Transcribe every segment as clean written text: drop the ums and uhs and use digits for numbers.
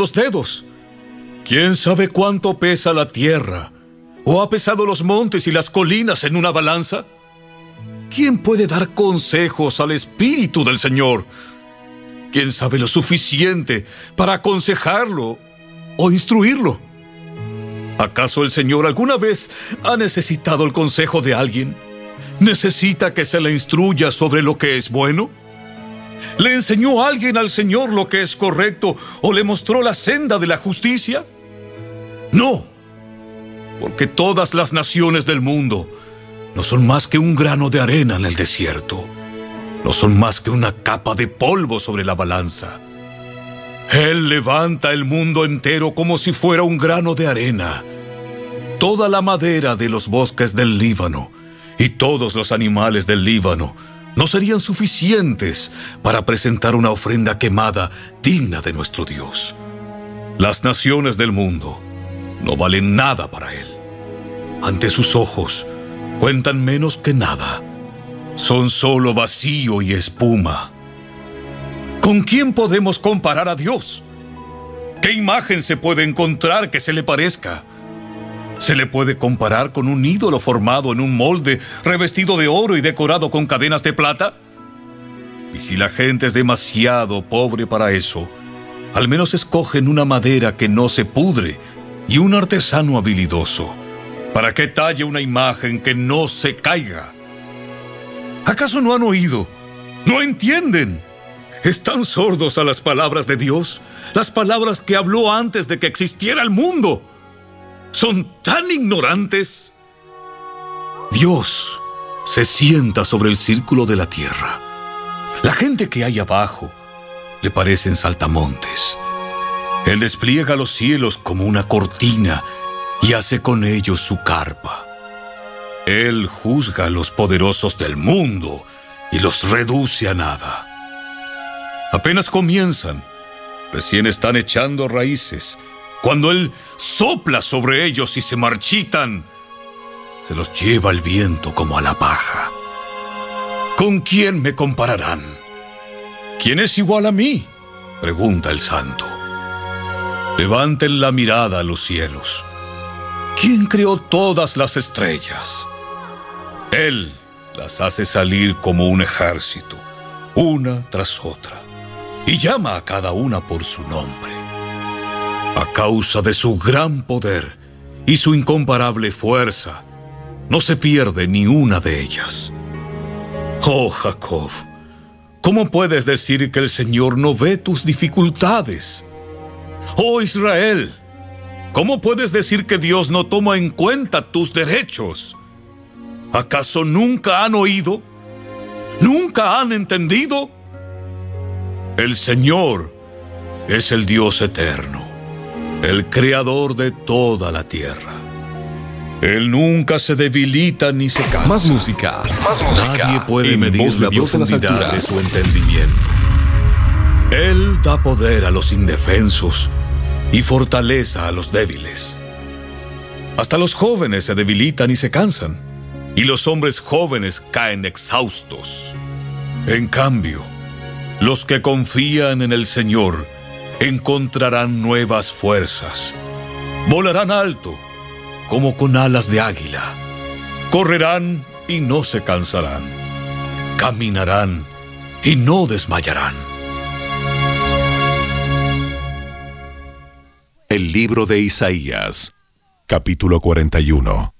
los dedos. ¿Quién sabe cuánto pesa la tierra? ¿O ha pesado los montes y las colinas en una balanza? ¿Quién puede dar consejos al Espíritu del Señor? ¿Quién sabe lo suficiente para aconsejarlo o instruirlo? ¿Acaso el Señor alguna vez ha necesitado el consejo de alguien? ¿Necesita que se le instruya sobre lo que es bueno? ¿Le enseñó alguien al Señor lo que es correcto o le mostró la senda de la justicia? No, porque todas las naciones del mundo no son más que un grano de arena en el desierto. No son más que una capa de polvo sobre la balanza. Él levanta el mundo entero como si fuera un grano de arena. Toda la madera de los bosques del Líbano y todos los animales del Líbano no serían suficientes para presentar una ofrenda quemada digna de nuestro Dios. Las naciones del mundo no valen nada para Él. Ante sus ojos cuentan menos que nada. Son solo vacío y espuma. ¿Con quién podemos comparar a Dios? ¿Qué imagen se puede encontrar que se le parezca? ¿Se le puede comparar con un ídolo formado en un molde, revestido de oro y decorado con cadenas de plata? Y si la gente es demasiado pobre para eso, al menos escogen una madera que no se pudre y un artesano habilidoso, para que talle una imagen que no se caiga. ¿Acaso no han oído? ¿No entienden? ¿Están sordos a las palabras de Dios? Las palabras que habló antes de que existiera el mundo. ¿Son tan ignorantes? Dios se sienta sobre el círculo de la tierra. La gente que hay abajo le parecen saltamontes. Él despliega los cielos como una cortina y hace con ellos su carpa. Él juzga a los poderosos del mundo y los reduce a nada. Apenas comienzan, recién están echando raíces. Cuando Él sopla sobre ellos y se marchitan, se los lleva el viento como a la paja. ¿Con quién me compararán? ¿Quién es igual a mí?, pregunta el santo. Levanten la mirada a los cielos. ¿Quién creó todas las estrellas? Él las hace salir como un ejército, una tras otra, y llama a cada una por su nombre. A causa de su gran poder y su incomparable fuerza, no se pierde ni una de ellas. Oh, Jacob, ¿cómo puedes decir que el Señor no ve tus dificultades? Oh, Israel, ¿cómo puedes decir que Dios no toma en cuenta tus derechos? ¿Acaso nunca han oído? ¿Nunca han entendido? El Señor es el Dios eterno, el creador de toda la tierra. Él nunca se debilita ni se cansa. Más música. Nadie puede medir la profundidad de su entendimiento. Él da poder a los indefensos y fortaleza a los débiles. Hasta los jóvenes se debilitan y se cansan, y los hombres jóvenes caen exhaustos. En cambio, los que confían en el Señor encontrarán nuevas fuerzas. Volarán alto, como con alas de águila. Correrán y no se cansarán. Caminarán y no desmayarán. El libro de Isaías, capítulo 41.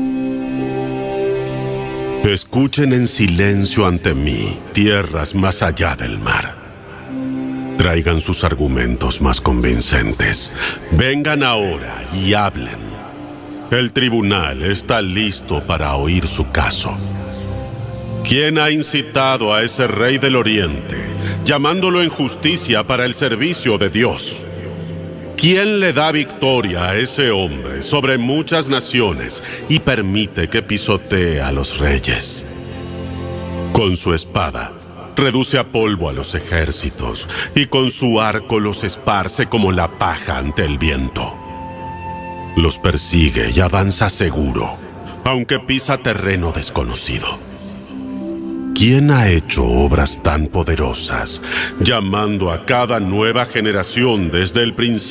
Escuchen en silencio ante mí, tierras más allá del mar. Traigan sus argumentos más convincentes. Vengan ahora y hablen. El tribunal está listo para oír su caso. ¿Quién ha incitado a ese rey del oriente, llamándolo en justicia para el servicio de Dios? ¿Quién le da victoria a ese hombre sobre muchas naciones y permite que pisotee a los reyes? Con su espada reduce a polvo a los ejércitos y con su arco los esparce como la paja ante el viento. Los persigue y avanza seguro, aunque pisa terreno desconocido. ¿Quién ha hecho obras tan poderosas, llamando a cada nueva generación desde el principio